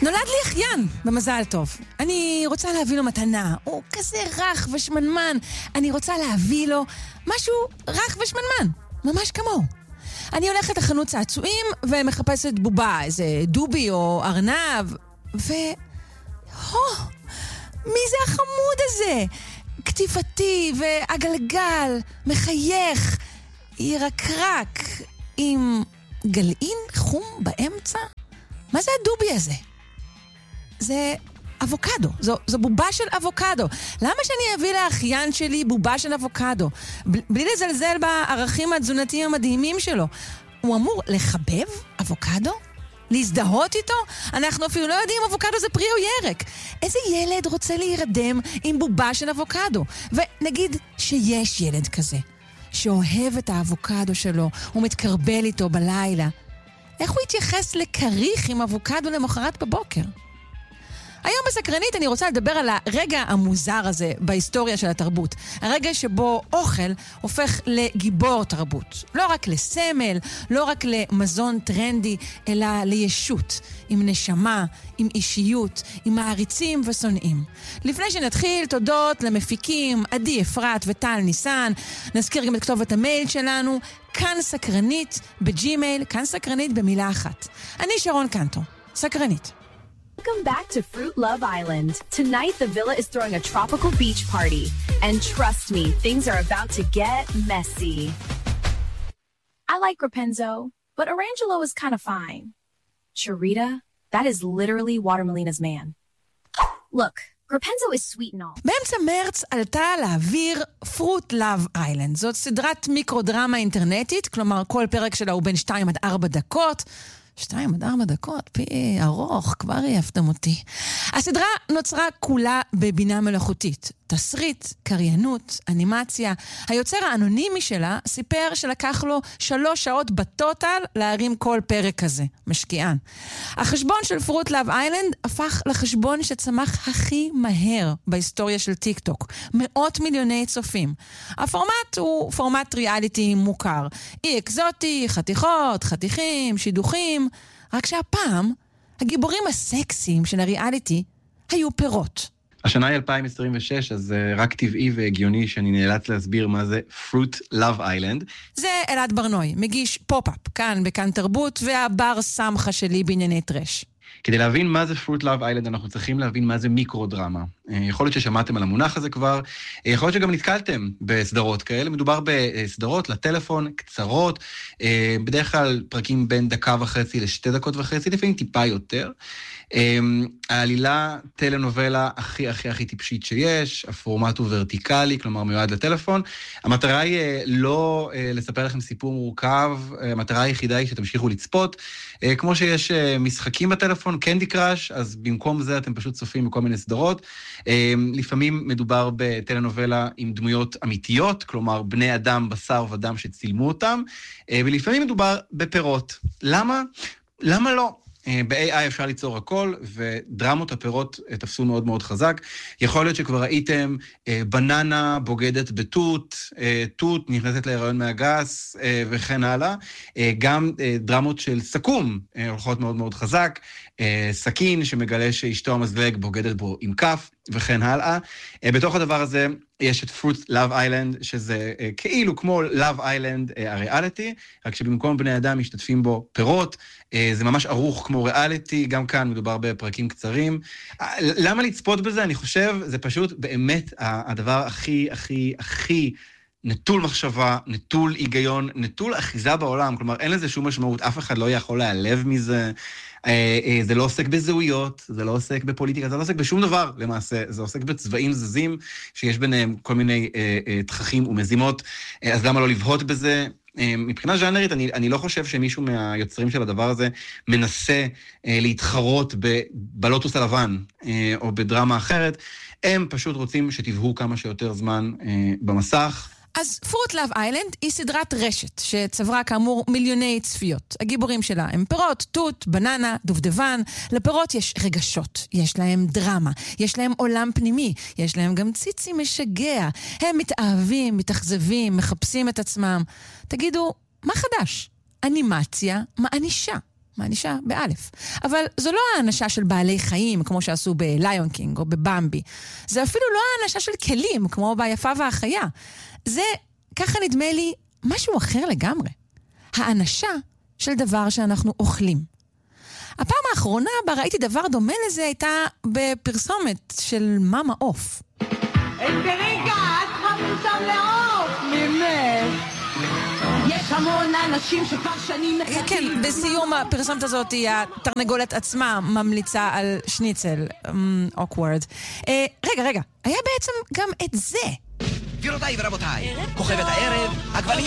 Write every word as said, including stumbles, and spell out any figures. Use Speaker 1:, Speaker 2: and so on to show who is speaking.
Speaker 1: נולד לי אחיין, במזל טוב. אני רוצה להביא לו מתנה. הוא כזה רך ושמנמן. אני רוצה להביא לו משהו רך ושמנמן. ממש כמוהו. אני הולכת לחנות צעצועים ומחפשת בובה, איזה דובי או ארנב. ו... הו, מי זה החמוד הזה? כתיפתי ועגלגל, מחייך, ירקרק, עם גלעין חום באמצע. מה זה הדובי הזה? זה אבוקדו, זו, זו בובה של אבוקדו. למה שאני אביא לאחיין שלי בובה של אבוקדו? ב- בלי לזלזל בערכים התזונתיים המדהימים שלו. הוא אמור לחבב אבוקדו? להזדהות איתו? אנחנו אפילו לא יודעים אם אבוקדו זה פרי או ירק. איזה ילד רוצה להירדם עם בובה של אבוקדו? ונגיד שיש ילד כזה, שאוהב את האבוקדו שלו, הוא מתקרבל איתו בלילה. איך הוא יתייחס לקריך עם אבוקדו למחרת בבוקר? היום בסקרנית אני רוצה לדבר על הרגע המוזר הזה בהיסטוריה של התרבות. הרגע שבו אוכל הופך לגיבור תרבות. לא רק לסמל, לא רק למזון טרנדי, אלא לישות, עם נשמה, עם אישיות, עם מעריצים ושונאים. לפני שנתחיל, תודות למפיקים עדי אפרת וטל ניסן. נזכיר גם את כתובת המייל שלנו, כאן סקרנית בג'ימייל, כאן סקרנית במילה אחת. אני שרון קנטו, סקרנית.
Speaker 2: Welcome back to Fruit Love Island. Tonight, the villa is throwing a tropical beach party. And trust me, things are about to get messy. I like Rapunzel, but Arangelo is kind of fine. Charita, that is literally Watermelina's man. Look, Rapunzel is sweet and all.
Speaker 1: באמצע מרץ עלתה לאוויר Fruit Love Island. זאת סדרת מיקרודרמה אינטרנטית, כלומר כל פרק שלה הוא בין שתיים עד ארבע דקות. שתיים עד ארבע דקות, פי ארוך, כבר יפתם אותי. הסדרה נוצרה כולה בבינה מלאכותית. תסריט, קריינות, אנימציה. היוצר האנונימי שלה סיפר שלקח לו שלוש שעות בטוטל להרים כל פרק כזה. משקיען. החשבון של פרוט לאב איילנד הפך לחשבון שצמח הכי מהר בהיסטוריה של טיק טוק. מאות מיליוני צופים. הפורמט הוא פורמט ריאליטי מוכר. אי אקזוטי, חתיכות, חתיכים, שידוכים. רק שהפעם, הגיבורים הסקסיים של הריאליטי היו פירות.
Speaker 3: השנה היא אלפיים עשרים ושש, אז uh, רק טבעי והגיוני שאני נאלץ להסביר מה זה Fruit Love Island.
Speaker 1: זה אלעד ברנוי, מגיש פופ-אפ, כאן בכאן תרבות, והבר סמכה שלי בענייני טרש.
Speaker 3: כדי להבין מה זה Fruit Love Island, אנחנו צריכים להבין מה זה מיקרודרמה. יכול להיות ששמעתם על המונח הזה כבר, יכול להיות שגם נתקלתם בסדרות כאלה, מדובר בסדרות לטלפון, קצרות, בדרך כלל פרקים בין דקה וחצי לשתי דקות וחצי, לפעמים טיפה יותר. העלילה טלנובלה הכי הכי הכי טיפשית שיש, הפורמט הוא ורטיקלי, כלומר מיועד לטלפון. המטרה היא לא לספר לכם סיפור מורכב, המטרה היחידה היא שתמשיכו לצפות, כמו שיש משחקים בטלפון, קנדי קראש, אז במקום זה אתם פשוט צופים בכל מיני סדרות. לפעמים מדובר בטלנובלה עם דמויות אמיתיות, כלומר בני אדם, בשר ודם שצילמו אותם, ולפעמים מדובר בפירות. למה? למה לא? ב-איי איי אפשר ליצור הכל, ודרמות הפירות תפסו מאוד מאוד חזק. יכול להיות שכבר ראיתם בננה בוגדת בתות, תות נכנסת להיריון מהגס, וכן הלאה. גם דרמות של סכו"ם הולכות מאוד מאוד חזק, סכין שמגלה שאשתו המזלג בוגדת בו עם כף, וכן הלאה. בתוך הדבר הזה יש את Fruit Love Island, שזה כאילו כמו Love Island הריאליטי, רק שבמקום בני אדם משתתפים בו פירות, זה ממש ערוך כמו ריאליטי, גם כאן מדובר בפרקים קצרים. למה לצפות בזה? אני חושב, זה פשוט באמת הדבר הכי, הכי, הכי נטול מחשבה, נטול היגיון, נטול אחיזה בעולם, כלומר אין לזה שום משמעות, אף אחד לא יכול להיעלב מזה, זה לא עוסק בזהויות, זה לא עוסק בפוליטיקה, זה לא עוסק בשום דבר למעשה, זה עוסק בצבעים זזים, שיש ביניהם כל מיני תככים ומזימות, אז למה לא לבהות בזה? מבחינה ז'אנרית, אני, אני לא חושב שמישהו מהיוצרים של הדבר הזה מנסה להתחרות בלוטוס הלבן או בדרמה אחרת, הם פשוט רוצים שתבהו כמה שיותר זמן במסך.
Speaker 1: אז Fruit Love Island היא סדרת רשת שצברה כאמור מיליוני צפיות. הגיבורים שלה הם פירות, תות, בננה, דובדבן. לפירות יש רגשות, יש להם דרמה, יש להם עולם פנימי, יש להם גם ציצי משגע. הם מתאהבים, מתאכזבים, מחפשים את עצמם. תגידו, מה חדש? אנימציה מענישה. מענישה באלף. אבל זו לא הענשה של בעלי חיים, כמו שעשו בליון קינג או בבמבי. זה אפילו לא הענשה של כלים, כמו ביפה והחיה. זה, ככה נדמה לי, משהו אחר לגמרי. הענשה של דבר שאנחנו אוכלים. הפעם האחרונה בה ראיתי דבר דומה לזה הייתה בפרסומת של מאמה עוף.
Speaker 4: ברגע, את חמוצה לעוף, באמת. יש המון אנשים שכבר שנים מחכים.
Speaker 1: כן, בסיום הפרסומת הזאת התרנגולת עצמה ממליצה על שניצל. אוקוורד. רגע, רגע, היה בעצם גם את זה.
Speaker 5: גבירותיי ורבותיי, כוכבת הערב, הגוונים